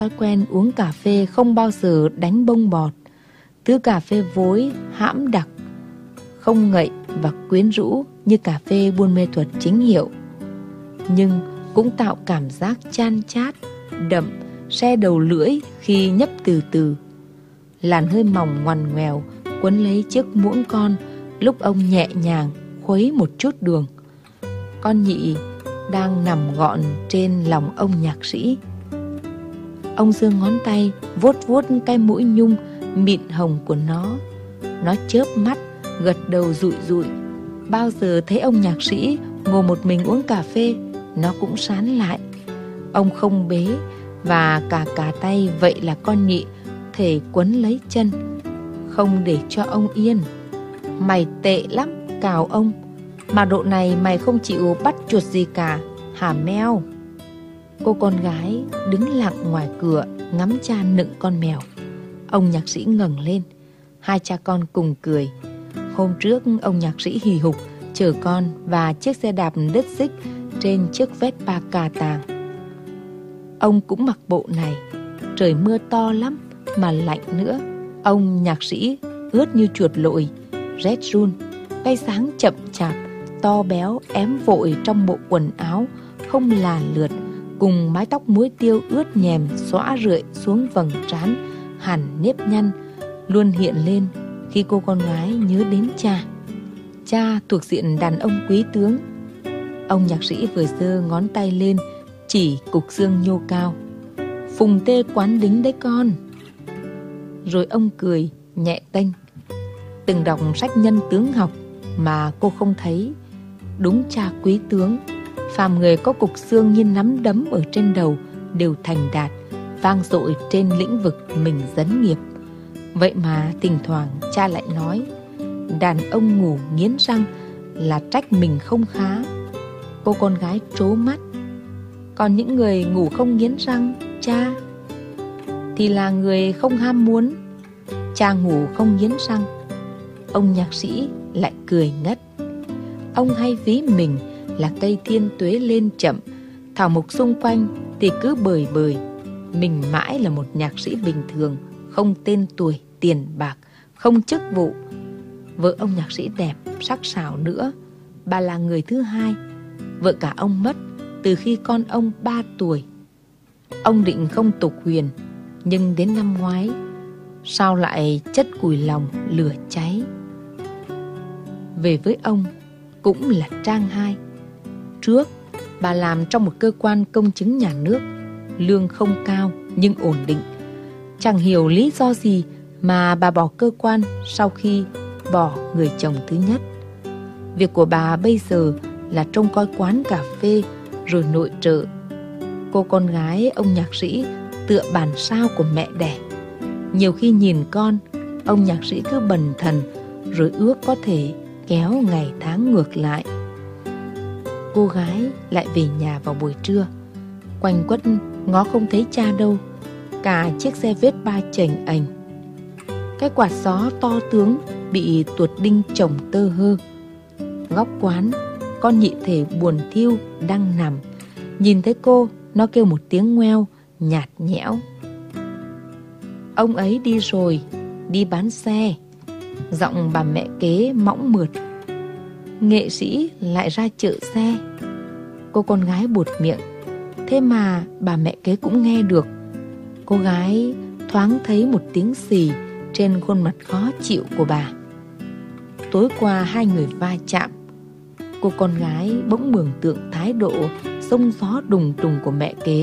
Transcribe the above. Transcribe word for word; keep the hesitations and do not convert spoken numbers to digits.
thói quen uống cà phê không bao giờ đánh bông bọt. Thứ cà phê vối, hãm đặc, không ngậy và quyến rũ như cà phê Buôn Mê Thuột chính hiệu, nhưng cũng tạo cảm giác chan chát, đậm, se đầu lưỡi khi nhấp từ từ. Làn hơi mỏng ngoằn ngoèo quấn lấy chiếc muỗng con lúc ông nhẹ nhàng khuấy một chút đường. Con nhị đang nằm gọn trên lòng ông nhạc sĩ. Ông giương ngón tay vuốt vuốt cái mũi nhung mịn hồng của nó. Nó chớp mắt, gật đầu rụi rụi. Bao giờ thấy ông nhạc sĩ ngồi một mình uống cà phê, nó cũng sán lại. Ông không bế, và cả cả tay vậy là con nhị thể quấn lấy chân, không để cho ông yên. Mày tệ lắm, cào ông. Mà độ này mày không chịu bắt chuột gì cả, hả meo? Cô con gái đứng lặng ngoài cửa ngắm cha nựng con mèo. Ông nhạc sĩ ngẩng lên. Hai cha con cùng cười. Hôm trước ông nhạc sĩ hì hục chở con và chiếc xe đạp đứt xích trên chiếc Vespa cà tàng. Ông cũng mặc bộ này. Trời mưa to lắm mà lạnh nữa. Ông nhạc sĩ ướt như chuột lội, rét run. Cái sáng chậm chạp, to béo ém vội trong bộ quần áo không là lượt, cùng mái tóc muối tiêu ướt nhèm xõa rượi xuống vầng trán hẳn nếp nhăn, luôn hiện lên khi cô con gái nhớ đến cha. Cha thuộc diện đàn ông quý tướng. Ông nhạc sĩ vừa giơ ngón tay lên chỉ cục xương nhô cao. Phùng tê quán đính đấy con. Rồi ông cười nhẹ tênh. Từng đọc sách nhân tướng học mà cô không thấy. Đúng cha quý tướng, phàm người có cục xương như nắm đấm ở trên đầu đều thành đạt, vang dội trên lĩnh vực mình dấn nghiệp. Vậy mà thỉnh thoảng cha lại nói, đàn ông ngủ nghiến răng là trách mình không khá. Cô con gái trố mắt. Còn những người ngủ không nghiến răng, cha, thì là người không ham muốn. Cha ngủ không nghiến răng. Ông nhạc sĩ lại cười ngất. Ông hay ví mình là cây thiên tuế lên chậm, thảo mộc xung quanh thì cứ bời bời. Mình mãi là một nhạc sĩ bình thường, không tên tuổi, tiền bạc, không chức vụ. Vợ ông nhạc sĩ đẹp, sắc sảo nữa. Bà là người thứ hai. Vợ cả ông mất từ khi con ông ba tuổi. Ông định không tục huyền, nhưng đến năm ngoái, sao lại chất cùi lòng lửa cháy. Về với ông cũng là trang hai. Trước, bà làm trong một cơ quan công chứng nhà nước, lương không cao nhưng ổn định. Chẳng hiểu lý do gì mà bà bỏ cơ quan sau khi bỏ người chồng thứ nhất. Việc của bà bây giờ là trông coi quán cà phê rồi nội trợ. Cô con gái ông nhạc sĩ tựa bản sao của mẹ đẻ. Nhiều khi nhìn con, ông nhạc sĩ cứ bần thần rồi ước có thể kéo ngày tháng ngược lại. Cô gái lại về nhà vào buổi trưa. Quanh quất ngó không thấy cha đâu. Cả chiếc xe Vespa chềnh ềnh. Cái quạt gió to tướng bị tuột đinh chồng tơ hơ. Góc quán, con nhị thể buồn thiu đang nằm. Nhìn thấy cô, nó kêu một tiếng ngoeo nhạt nhẽo. Ông ấy đi rồi, đi bán xe. Giọng bà mẹ kế mõng mượt. Nghệ sĩ lại ra chợ xe. Cô con gái buột miệng. Thế mà bà mẹ kế cũng nghe được. Cô gái thoáng thấy một tiếng xì trên khuôn mặt khó chịu của bà. Tối qua hai người va chạm. Cô con gái bỗng mường tượng thái độ xông gió đùng đùng của mẹ kế.